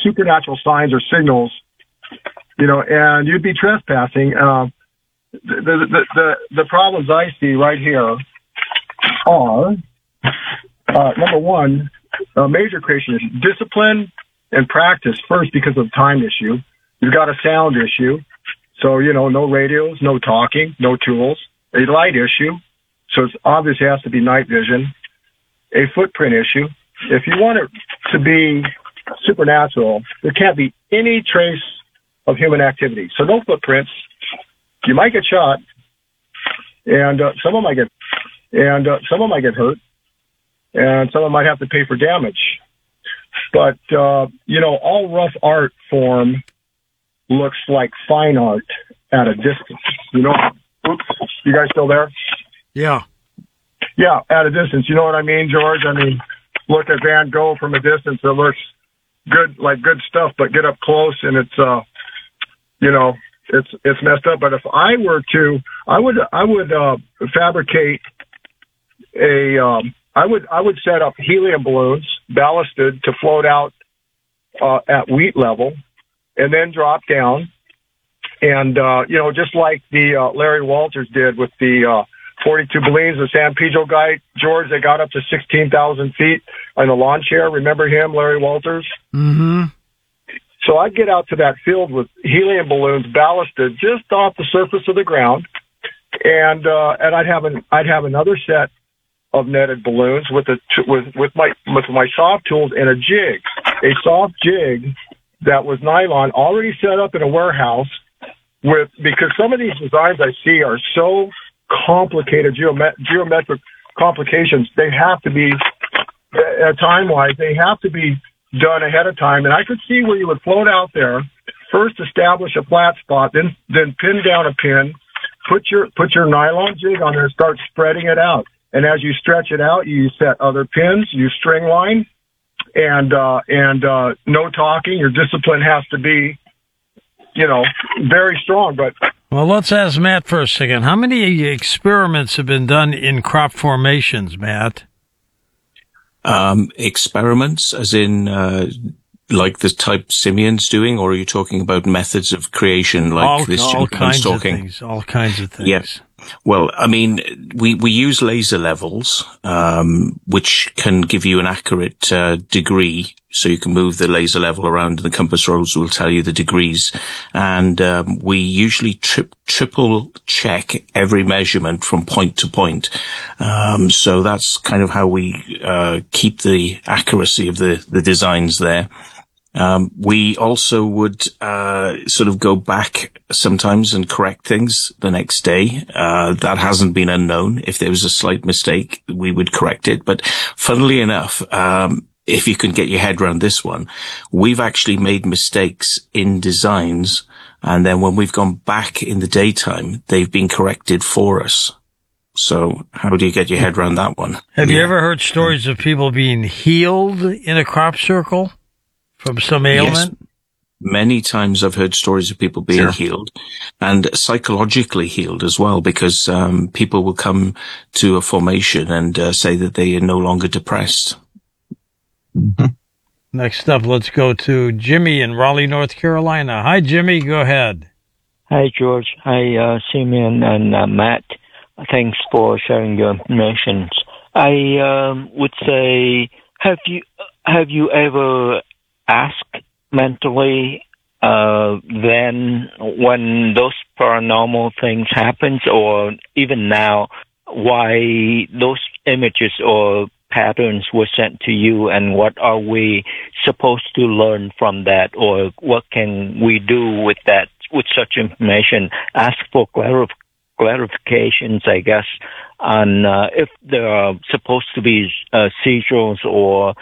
supernatural signs or signals, and you'd be trespassing. The problems I see right here are, number one, a major creation issue, discipline and practice first because of time issue. You've got a sound issue. So, no radios, no talking, no tools. A light issue. So it's obviously has to be night vision. A footprint issue. If you want it to be supernatural, there can't be any trace of human activity. So no footprints. You might get shot, and someone might get hurt, and someone might have to pay for damage. But all rough art form looks like fine art at a distance. Oops, you guys still there? Yeah. Yeah, at a distance. You know what I mean, George? I mean, look at Van Gogh from a distance. It looks good, like good stuff, but get up close and it's messed up. But if I were to, I would fabricate I would set up helium balloons ballasted to float out at wheat level and then drop down. And, just like the Larry Walters did with the 42 balloons, the San Pedro guy, George, they got up to 16,000 feet on a lawn chair. Remember him, Larry Walters? Mm-hmm. So I'd get out to that field with helium balloons ballasted just off the surface of the ground, and I'd have another set of netted balloons with my soft tools and a soft jig that was nylon already set up in a warehouse because some of these designs I see are so complicated, geometric complications. They have to be time-wise. They have to be done ahead of time. And I could see where you would float out there, first establish a flat spot, then pin down a pin, put your nylon jig on there, and start spreading it out. And as you stretch it out, you set other pins, you string line, and no talking. Your discipline has to be, very strong. But well, let's ask Matt for a second. How many experiments have been done in crop formations, Matt? Experiments, as in like the type Simeon's doing, or are you talking about methods of creation like this gentleman's talking? All kinds of things. Yes. Well, I mean, we use laser levels, which can give you an accurate degree. So you can move the laser level around, and the compass rose will tell you the degrees. And we usually triple check every measurement from point to point. So that's kind of how we keep the accuracy of the designs there. We also would sort of go back sometimes and correct things the next day. That hasn't been unknown. If there was a slight mistake, we would correct it. But funnily enough, if you can get your head around this one, we've actually made mistakes in designs, and then when we've gone back in the daytime, they've been corrected for us. So how do you get your head around that one? Have you ever heard stories of people being healed in a crop circle from some ailment? Yes. Many times I've heard stories of people being healed, and psychologically healed as well, because people will come to a formation and say that they are no longer depressed. Mm-hmm. Next up, let's go to Jimmy in Raleigh, North Carolina. Hi, Jimmy. Go ahead. Hi, George. Hi, Simeon and Matt. Thanks for sharing your information. I would say, have you ever asked mentally then when those paranormal things happen, or even now, why those images or patterns were sent to you, and what are we supposed to learn from that, or what can we do with that, with such information? Ask for clarifications, I guess, on if there are supposed to be seizures or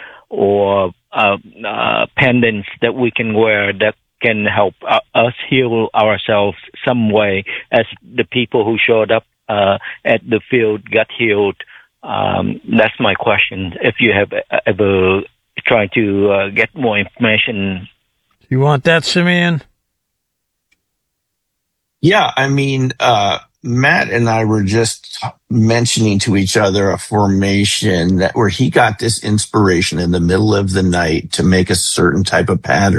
pendants that we can wear that can help us heal ourselves some way, as the people who showed up at the field got healed. That's my question. If you have ever tried to get more information. You want that, Simeon? Yeah, I mean, Matt and I were just mentioning to each other a formation where he got this inspiration in the middle of the night to make a certain type of pattern.